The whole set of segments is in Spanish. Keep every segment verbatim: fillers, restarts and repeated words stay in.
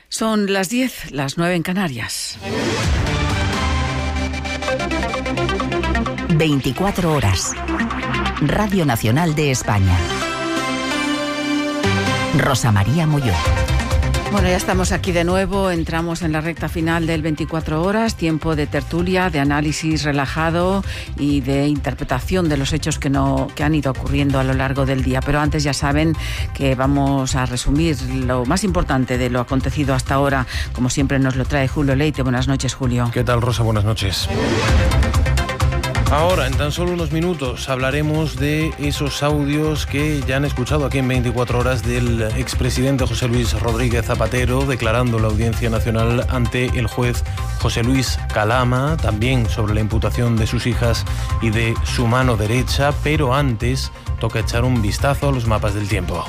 Son las diez, las nueve en Canarias. veinticuatro horas. Radio Nacional de España. Rosa María Molló. Bueno, ya estamos aquí de nuevo, entramos en la recta final del veinticuatro horas, tiempo de tertulia, de análisis relajado y de interpretación de los hechos que, no, que han ido ocurriendo a lo largo del día. Pero antes ya saben que vamos a resumir lo más importante de lo acontecido hasta ahora. Como siempre nos lo trae Julio Leite. Buenas noches, Julio. ¿Qué tal, Rosa? Buenas noches. Ahora, en tan solo unos minutos, hablaremos de esos audios que ya han escuchado aquí en veinticuatro horas del expresidente José Luis Rodríguez Zapatero declarando la Audiencia Nacional ante el juez José Luis Calama, también sobre la imputación de sus hijas y de su mano derecha, pero antes toca echar un vistazo a los mapas del tiempo.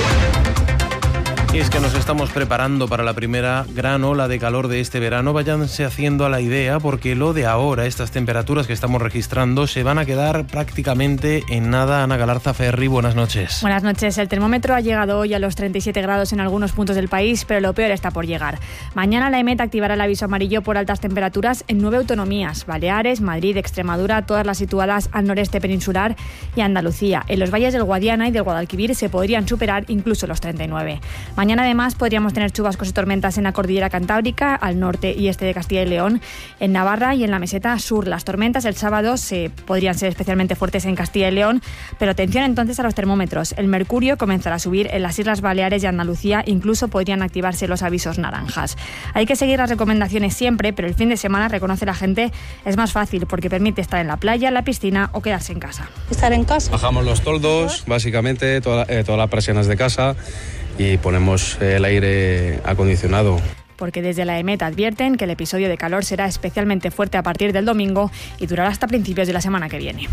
Y es que nos estamos preparando para la primera gran ola de calor de este verano. Váyanse haciendo a la idea, porque lo de ahora, estas temperaturas que estamos registrando, se van a quedar prácticamente en nada. Ana Galarza Ferri, buenas noches. Buenas noches. El termómetro ha llegado hoy a los treinta y siete grados en algunos puntos del país, pero lo peor está por llegar. Mañana la EMET activará el aviso amarillo por altas temperaturas en nueve autonomías: Baleares, Madrid, Extremadura, todas las situadas al noreste peninsular y Andalucía. En los valles del Guadiana y del Guadalquivir se podrían superar incluso los treinta y nueve. Mañana además podríamos tener chubascos y tormentas en la cordillera cantábrica, al norte y este de Castilla y León, en Navarra y en la meseta sur. Las tormentas el sábado se podrían ser especialmente fuertes en Castilla y León, pero atención entonces a los termómetros. El mercurio comenzará a subir en las Islas Baleares y Andalucía, incluso podrían activarse los avisos naranjas. Hay que seguir las recomendaciones siempre, pero el fin de semana, reconoce la gente, es más fácil porque permite estar en la playa, en la piscina o quedarse en casa. Estar en casa. Bajamos los toldos, básicamente, toda, eh, todas las persianas de casa, y ponemos el aire acondicionado. Porque desde la EMET advierten que el episodio de calor será especialmente fuerte a partir del domingo y durará hasta principios de la semana que viene.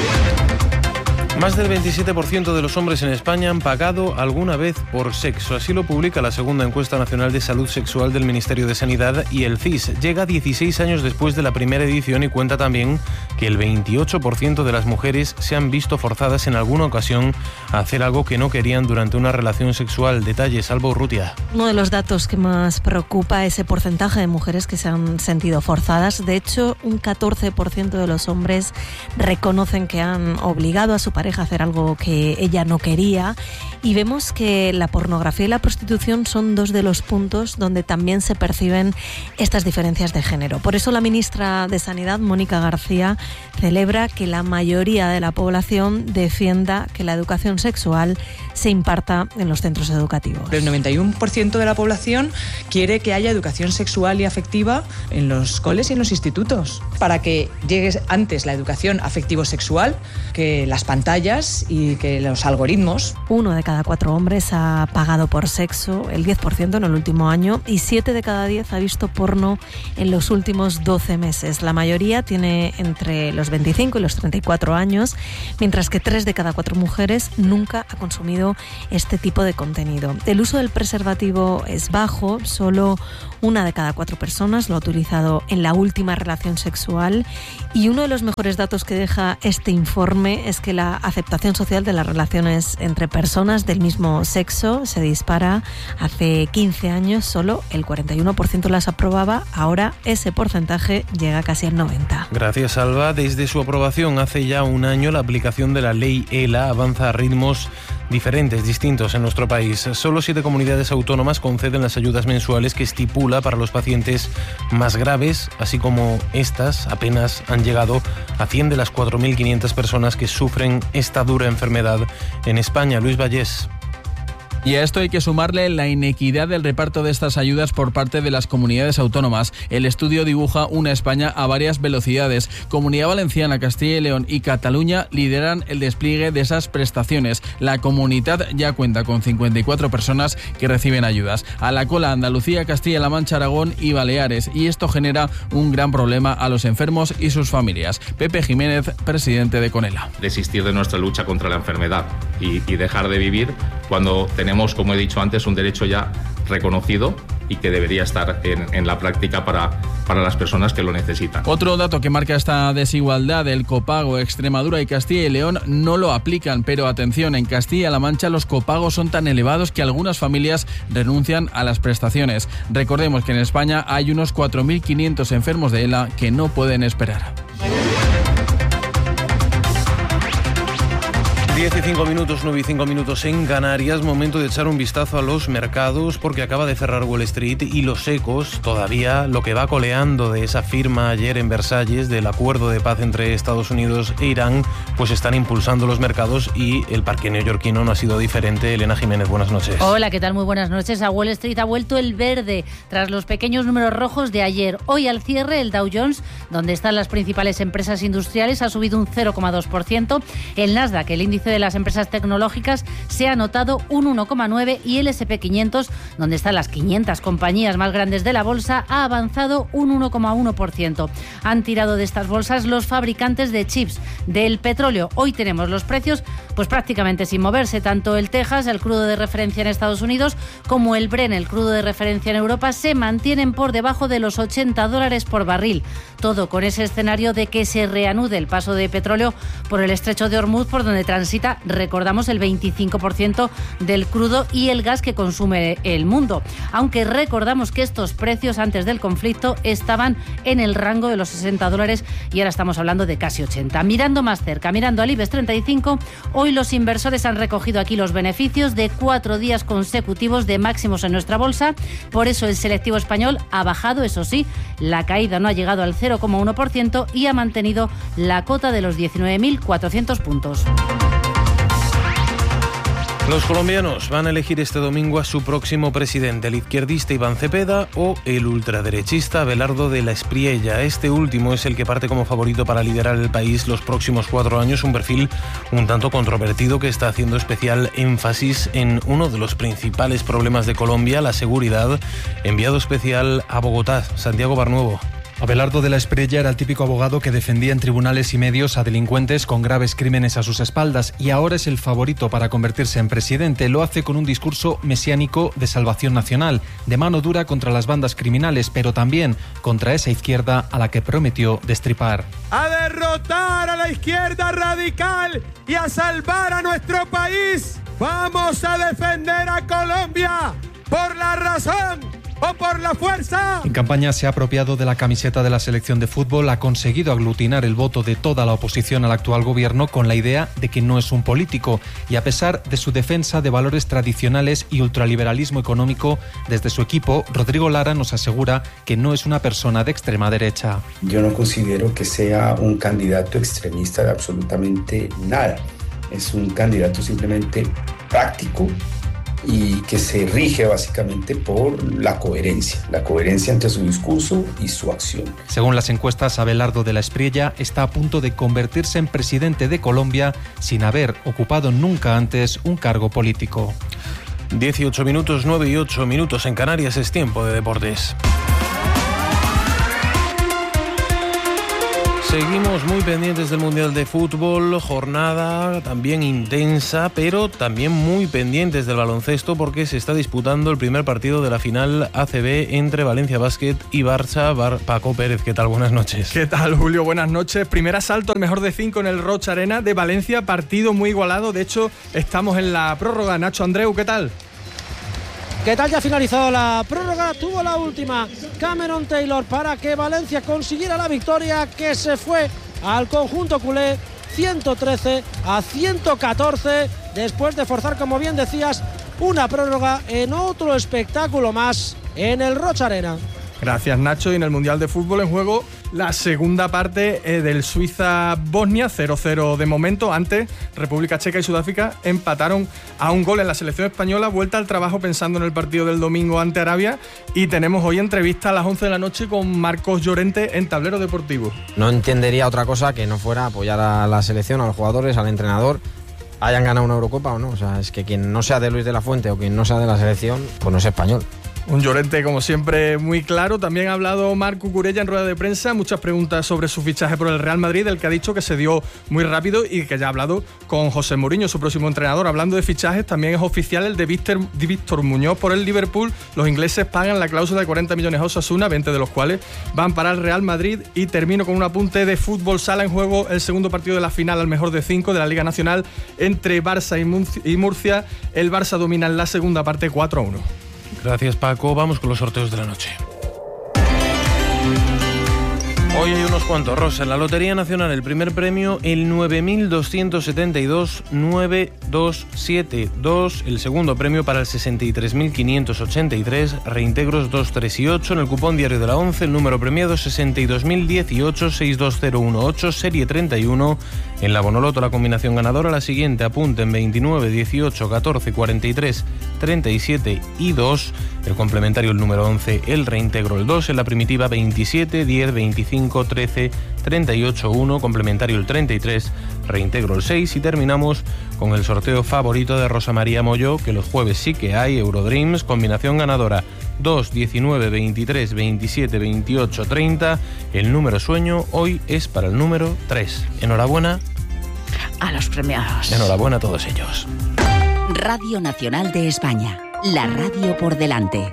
Más del veintisiete por ciento de los hombres en España han pagado alguna vez por sexo. Así lo publica la segunda encuesta nacional de salud sexual del Ministerio de Sanidad y el C I S. Llega dieciséis años después de la primera edición y cuenta también que el veintiocho por ciento de las mujeres se han visto forzadas en alguna ocasión a hacer algo que no querían durante una relación sexual. Detalles, Alba Urrutia. Uno de los datos que más preocupa es ese porcentaje de mujeres que se han sentido forzadas. De hecho, un catorce por ciento de los hombres reconocen que han obligado a su pareja a hacer algo que ella no quería, y vemos que la pornografía y la prostitución son dos de los puntos donde también se perciben estas diferencias de género. Por eso la ministra de Sanidad, Mónica García, celebra que la mayoría de la población defienda que la educación sexual se imparta en los centros educativos. El noventa y uno por ciento de la población quiere que haya educación sexual y afectiva en los coles y en los institutos, para que llegue antes la educación afectivo-sexual que las pantallas y que los algoritmos. Uno de cada cuatro hombres ha pagado por sexo, el diez por ciento en el último año, y siete de cada diez ha visto porno en los últimos doce meses. La mayoría tiene entre los veinticinco y los treinta y cuatro años, mientras que tres de cada cuatro mujeres nunca ha consumido este tipo de contenido. El uso del preservativo es bajo, solo una de cada cuatro personas lo ha utilizado en la última relación sexual, y uno de los mejores datos que deja este informe es que la aceptación social de las relaciones entre personas del mismo sexo se dispara. Hace quince años solo el cuarenta y uno por ciento las aprobaba, ahora ese porcentaje llega casi al noventa por ciento. Gracias, Alba. Desde su aprobación hace ya un año, la aplicación de la ley ELA avanza a ritmos diferentes, distintos en nuestro país. Solo siete comunidades autónomas conceden las ayudas mensuales que estipula para los pacientes más graves, así como estas apenas han llegado a cien de las cuatro mil quinientas personas que sufren esta dura enfermedad en España. Luis Vallés. Y a esto hay que sumarle la inequidad del reparto de estas ayudas por parte de las comunidades autónomas. El estudio dibuja una España a varias velocidades. Comunidad Valenciana, Castilla y León y Cataluña lideran el despliegue de esas prestaciones. La Comunidad ya cuenta con cincuenta y cuatro personas que reciben ayudas. A la cola Andalucía, Castilla-La Mancha, Aragón y Baleares. Y esto genera un gran problema a los enfermos y sus familias. Pepe Jiménez, presidente de Conela. Desistir de nuestra lucha contra la enfermedad y, y dejar de vivir cuando tenemos, como he dicho antes, un derecho ya reconocido y que debería estar en, en la práctica para, para las personas que lo necesitan. Otro dato que marca esta desigualdad: el copago. Extremadura y Castilla y León no lo aplican, pero atención, en Castilla-La Mancha los copagos son tan elevados que algunas familias renuncian a las prestaciones. Recordemos que en España hay unos cuatro mil quinientos enfermos de ELA que no pueden esperar. diez y cinco minutos, nueve y cinco minutos en Canarias. Momento de echar un vistazo a los mercados porque acaba de cerrar Wall Street y los ecos, todavía lo que va coleando de esa firma ayer en Versalles del acuerdo de paz entre Estados Unidos e Irán, pues están impulsando los mercados y el parque neoyorquino no ha sido diferente. Elena Jiménez, buenas noches. Hola, ¿qué tal? Muy buenas noches. A Wall Street ha vuelto el verde tras los pequeños números rojos de ayer. Hoy al cierre el Dow Jones, donde están las principales empresas industriales, ha subido un cero coma dos por ciento. El Nasdaq, el índice de las empresas tecnológicas, se ha anotado un uno coma nueve y el ese and pe quinientos, donde están las quinientas compañías más grandes de la bolsa, ha avanzado un uno coma uno por ciento. Han tirado de estas bolsas los fabricantes de chips del petróleo. Hoy tenemos los precios pues prácticamente sin moverse. Tanto el Texas, el crudo de referencia en Estados Unidos, como el Brent, el crudo de referencia en Europa, se mantienen por debajo de los ochenta dólares por barril. Todo con ese escenario de que se reanude el paso de petróleo por el estrecho de Hormuz, por donde transita, recordamos, el veinticinco por ciento del crudo y el gas que consume el mundo. Aunque recordamos que estos precios antes del conflicto estaban en el rango de los sesenta dólares y ahora estamos hablando de casi ochenta. Mirando más cerca, mirando al IBEX treinta y cinco, hoy los inversores han recogido aquí los beneficios de cuatro días consecutivos de máximos en nuestra bolsa. Por eso el selectivo español ha bajado, eso sí, la caída no ha llegado al cero coma uno por ciento y ha mantenido la cota de los diecinueve mil cuatrocientos puntos. Los colombianos van a elegir este domingo a su próximo presidente, el izquierdista Iván Cepeda o el ultraderechista Abelardo de la Espriella. Este último es el que parte como favorito para liderar el país los próximos cuatro años, un perfil un tanto controvertido que está haciendo especial énfasis en uno de los principales problemas de Colombia, la seguridad. Enviado especial a Bogotá, Santiago Barnuevo. Abelardo de la Espriella era el típico abogado que defendía en tribunales y medios a delincuentes con graves crímenes a sus espaldas y ahora es el favorito para convertirse en presidente. Lo hace con un discurso mesiánico de salvación nacional, de mano dura contra las bandas criminales, pero también contra esa izquierda a la que prometió destripar. A derrotar a la izquierda radical y a salvar a nuestro país. Vamos a defender a Colombia por la razón o por la fuerza. En campaña se ha apropiado de la camiseta de la selección de fútbol, ha conseguido aglutinar el voto de toda la oposición al actual gobierno con la idea de que no es un político y a pesar de su defensa de valores tradicionales y ultraliberalismo económico, desde su equipo, Rodrigo Lara nos asegura que no es una persona de extrema derecha. Yo no considero que sea un candidato extremista de absolutamente nada. Es un candidato simplemente práctico y que se rige básicamente por la coherencia, la coherencia entre su discurso y su acción. Según las encuestas, Abelardo de la Espriella está a punto de convertirse en presidente de Colombia sin haber ocupado nunca antes un cargo político. dieciocho minutos, nueve y ocho minutos en Canarias, es tiempo de deportes. Seguimos muy pendientes del Mundial de Fútbol, jornada también intensa, pero también muy pendientes del baloncesto porque se está disputando el primer partido de la final A C B entre Valencia Basket y Barça. Bar- Paco Pérez, ¿qué tal? Buenas noches. ¿Qué tal, Julio? Buenas noches. Primer asalto al mejor de cinco en el Roig Arena de Valencia, partido muy igualado. De hecho, estamos en la prórroga. Nacho Andreu, ¿qué tal? ¿Qué tal? Ya ha finalizado la prórroga, tuvo la última Cameron Taylor para que Valencia consiguiera la victoria que se fue al conjunto culé ciento trece a ciento catorce después de forzar, como bien decías, una prórroga en otro espectáculo más en el Roig Arena. Gracias, Nacho. Y en el Mundial de Fútbol en juego la segunda parte eh, del Suiza-Bosnia, cero cero de momento. Antes, República Checa y Sudáfrica empataron a un gol en la selección española. Vuelta al trabajo pensando en el partido del domingo ante Arabia. Y tenemos hoy entrevista a las once de la noche con Marcos Llorente en Tablero Deportivo. No entendería otra cosa que no fuera apoyar a la selección, a los jugadores, al entrenador, hayan ganado una Eurocopa o no. O sea, es que quien no sea de Luis de la Fuente o quien no sea de la selección, pues no es español. Un Llorente, como siempre, muy claro. También ha hablado Marc Cucurella en rueda de prensa. Muchas preguntas sobre su fichaje por el Real Madrid, el que ha dicho que se dio muy rápido y que ya ha hablado con José Mourinho, su próximo entrenador. Hablando de fichajes, también es oficial el de Víctor, de Víctor Muñoz por el Liverpool. Los ingleses pagan la cláusula de cuarenta millones a Osasuna, veinte de los cuales van para el Real Madrid. Y termino con un apunte de fútbol sala. En juego el segundo partido de la final al mejor de cinco de la Liga Nacional entre Barça y Murcia. El Barça domina en la segunda parte cuatro a uno. Gracias, Paco. Vamos con los sorteos de la noche. Hoy hay unos cuantos, Rosa. En la Lotería Nacional, el primer premio, el nueve mil doscientos setenta y dos nueve dos siete dos. El segundo premio para el sesenta y tres mil quinientos ochenta y tres, reintegros dos, tres y ocho. En el cupón diario de la once, el número premiado sesenta y dos mil dieciocho seis dos cero uno ocho, serie treinta y uno. En la Bonoloto, la combinación ganadora, la siguiente, apunten veintinueve, dieciocho, catorce, cuarenta y tres, treinta y siete y dos. El complementario, el número once, el reintegro, el dos. En la primitiva, veintisiete, diez, veinticinco, trece, treinta y ocho, uno. Complementario, el treinta y tres, reintegro, el seis. Y terminamos con el sorteo favorito de Rosa María Molló, que los jueves sí que hay, Eurodreams, combinación ganadora dos, diecinueve, veintitrés, veintisiete, veintiocho, treinta. El número sueño hoy es para el número tres. Enhorabuena a los premiados. Enhorabuena a todos ellos. Radio Nacional de España, la radio por delante.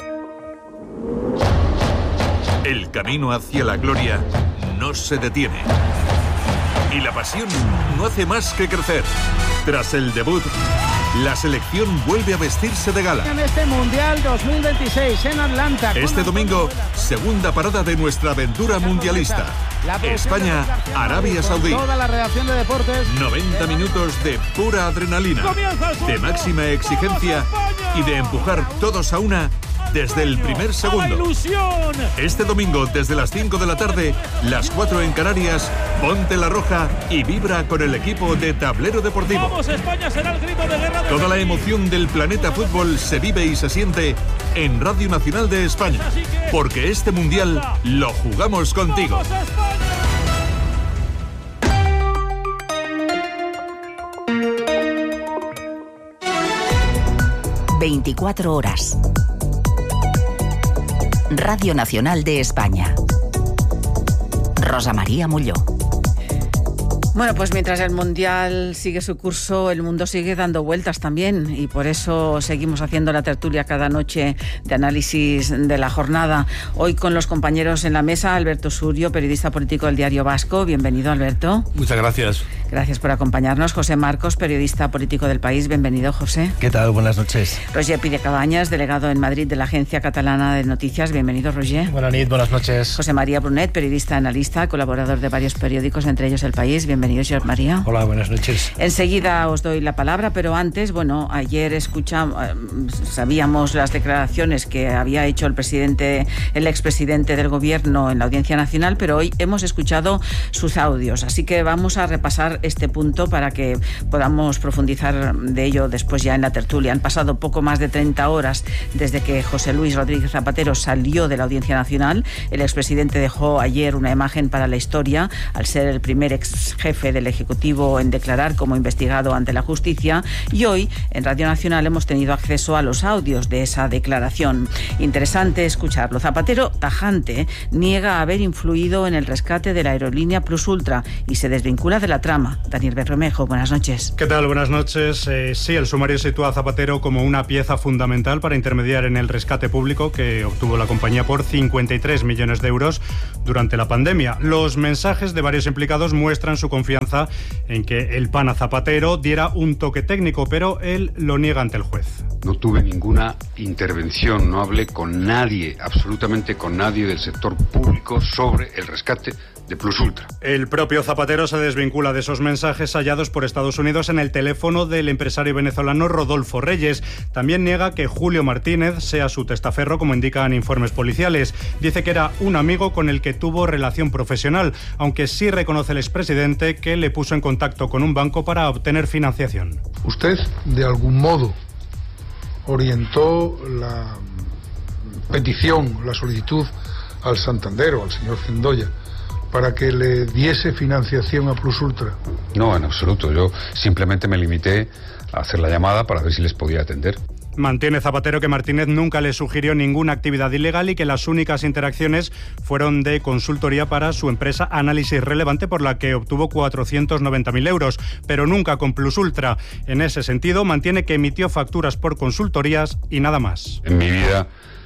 El camino hacia la gloria no se detiene. Y la pasión no hace más que crecer. Tras el debut, la selección vuelve a vestirse de gala. En este Mundial dos mil veintiséis en Atlanta. Este domingo, segunda parada de nuestra aventura mundialista. España, Arabia Saudí. Toda la redacción de deportes. noventa minutos de pura adrenalina, de máxima exigencia y de empujar todos a una desde el primer segundo. Este domingo, desde las cinco de la tarde, las cuatro en Canarias, ponte la roja y vibra con el equipo de Tablero Deportivo. Vamos, España será el grito de guerra de Toda la emoción del planeta fútbol se vive y se siente en Radio Nacional de España, porque este mundial lo jugamos contigo. veinticuatro horas. Radio Nacional de España. Rosa María Molló. Bueno, pues mientras el Mundial sigue su curso, el mundo sigue dando vueltas también, y por eso seguimos haciendo la tertulia cada noche de análisis de la jornada. Hoy con los compañeros en la mesa, Alberto Surio, periodista político del Diario Vasco. Bienvenido, Alberto. Muchas gracias. Gracias por acompañarnos. José Marcos, periodista político del País. Bienvenido, José. ¿Qué tal? Buenas noches. Roger Pidecabañas, delegado en Madrid de la Agencia Catalana de Noticias. Bienvenido, Roger. Buenas noches, buenas noches. José María Brunet, periodista analista, colaborador de varios periódicos, entre ellos El País. Bienvenido. Bienvenido, señor María. Hola, buenas noches. Enseguida os doy la palabra, pero antes, bueno, ayer escuchamos, sabíamos las declaraciones que había hecho el presidente, el expresidente del Gobierno en la Audiencia Nacional, pero hoy hemos escuchado sus audios, así que vamos a repasar este punto para que podamos profundizar de ello después ya en la tertulia. Han pasado poco más de treinta horas desde que José Luis Rodríguez Zapatero salió de la Audiencia Nacional. El expresidente dejó ayer una imagen para la historia al ser el primer ex jefe del Ejecutivo en declarar como investigado ante la justicia, y hoy en Radio Nacional hemos tenido acceso a los audios de esa declaración. Interesante escucharlo. Zapatero, tajante, niega haber influido en el rescate de la aerolínea Plus Ultra y se desvincula de la trama. Daniel Bermejo, buenas noches. ¿Qué tal? Buenas noches. Eh, sí, el sumario sitúa a Zapatero como una pieza fundamental para intermediar en el rescate público que obtuvo la compañía por cincuenta y tres millones de euros durante la pandemia. Los mensajes de varios implicados muestran su confianza en que el pana Zapatero diera un toque técnico, pero él lo niega ante el juez. No tuve ninguna intervención, no hablé con nadie, absolutamente con nadie del sector público sobre el rescate de Plus Ultra. El propio Zapatero se desvincula de esos mensajes hallados por Estados Unidos en el teléfono del empresario venezolano Rodolfo Reyes. También niega que Julio Martínez sea su testaferro, como indican informes policiales. Dice que era un amigo con el que tuvo relación profesional, aunque sí reconoce el expresidente que le puso en contacto con un banco para obtener financiación. Usted, de algún modo, orientó la petición, la solicitud al Santander o al señor Zendoya para que le diese financiación a Plus Ultra. No, en absoluto. Yo simplemente me limité a hacer la llamada para ver si les podía atender. Mantiene Zapatero que Martínez nunca le sugirió ninguna actividad ilegal y que las únicas interacciones fueron de consultoría para su empresa Análisis Relevante, por la que obtuvo cuatrocientos noventa mil euros, pero nunca con Plus Ultra. En ese sentido, mantiene que emitió facturas por consultorías y nada más. En mi vida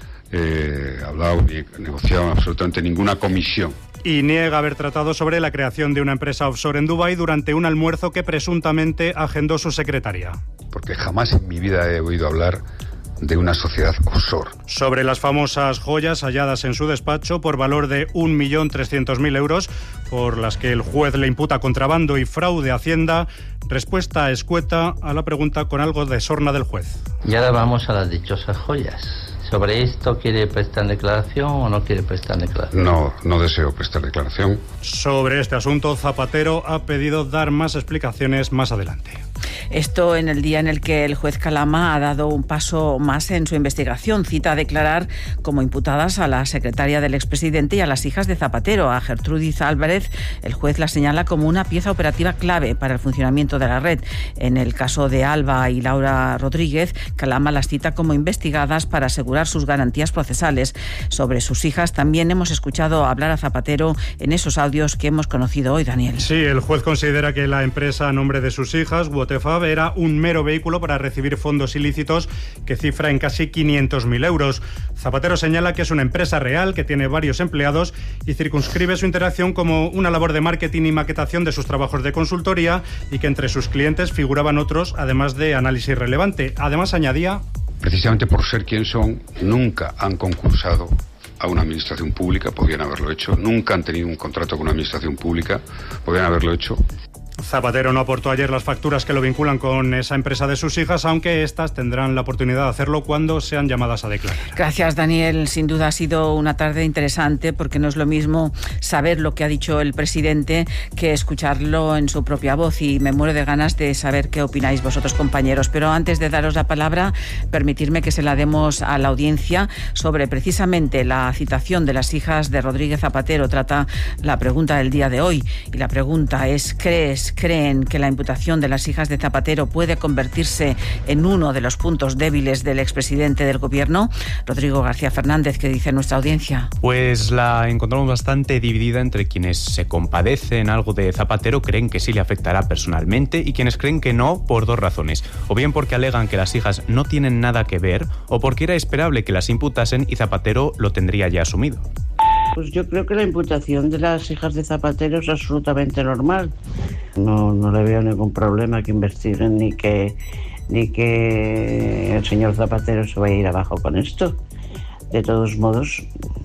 eh, he hablado ni he negociado absolutamente ninguna comisión. Y niega haber tratado sobre la creación de una empresa offshore en Dubái durante un almuerzo que presuntamente agendó su secretaria. Porque jamás en mi vida he oído hablar de una sociedad offshore. Sobre las famosas joyas halladas en su despacho por valor de un millón trescientos mil euros, por las que el juez le imputa contrabando y fraude a Hacienda, respuesta escueta a la pregunta con algo de sorna del juez. Y ahora vamos a las dichosas joyas. ¿Sobre esto quiere prestar declaración o no quiere prestar declaración? No, no deseo prestar declaración. Sobre este asunto, Zapatero ha pedido dar más explicaciones más adelante. Esto en el día en el que el juez Calama ha dado un paso más en su investigación. Cita a declarar como imputadas a la secretaria del expresidente y a las hijas de Zapatero. A Gertrudis Álvarez, el juez la señala como una pieza operativa clave para el funcionamiento de la red. En el caso de Alba y Laura Rodríguez, Calama las cita como investigadas para asegurar sus garantías procesales. Sobre sus hijas también hemos escuchado hablar a Zapatero en esos audios que hemos conocido hoy, Daniel. Sí, el juez considera que la empresa a nombre de sus hijas, Wotefab, era un mero vehículo para recibir fondos ilícitos que cifra en casi quinientos mil euros. Zapatero señala que es una empresa real, que tiene varios empleados y circunscribe su interacción como una labor de marketing y maquetación de sus trabajos de consultoría y que entre sus clientes figuraban otros, además de Análisis Relevante. Además, añadía... Precisamente por ser quien son, nunca han concursado a una administración pública, podrían haberlo hecho, nunca han tenido un contrato con una administración pública, podrían haberlo hecho. Zapatero no aportó ayer las facturas que lo vinculan con esa empresa de sus hijas, aunque éstas tendrán la oportunidad de hacerlo cuando sean llamadas a declarar. Gracias, Daniel. Sin duda ha sido una tarde interesante, porque no es lo mismo saber lo que ha dicho el presidente que escucharlo en su propia voz, y me muero de ganas de saber qué opináis vosotros, compañeros. Pero antes de daros la palabra, permitidme que se la demos a la audiencia sobre precisamente la citación de las hijas de Rodríguez Zapatero. Trata la pregunta del día de hoy, y la pregunta es: ¿crees creen que la imputación de las hijas de Zapatero puede convertirse en uno de los puntos débiles del expresidente del gobierno? Rodrigo García Fernández, ¿qué dice nuestra audiencia? Pues la encontramos bastante dividida entre quienes se compadecen algo de Zapatero, creen que sí le afectará personalmente, y quienes creen que no, por dos razones. O bien porque alegan que las hijas no tienen nada que ver, o porque era esperable que las imputasen y Zapatero lo tendría ya asumido. Pues yo creo que la imputación de las hijas de Zapatero es absolutamente normal. No, no le veo ningún problema que investiguen ni que, ni que el señor Zapatero se vaya a ir abajo con esto. De todos modos,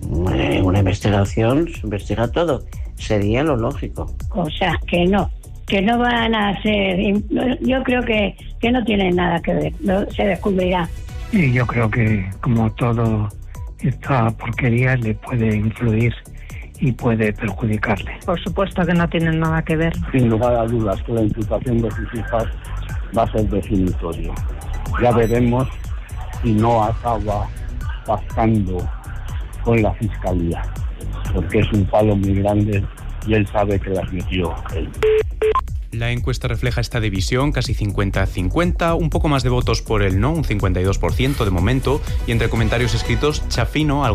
en una investigación se investiga todo. Sería lo lógico. O sea, que no, que no van a hacer... Yo creo que, que no tienen nada que ver, se descubrirá. Y yo creo que, como todo... esta porquería le puede influir y puede perjudicarle. Por supuesto que no tienen nada que ver. Sin lugar a dudas que la imputación de sus hijas va a ser definitorio. Ya veremos si no acaba pactando con la Fiscalía, porque es un palo muy grande y él sabe que las metió él. La encuesta refleja esta división, casi cincuenta cincuenta, un poco más de votos por el no, un cincuenta y dos por ciento de momento, y entre comentarios escritos, Chafino, algo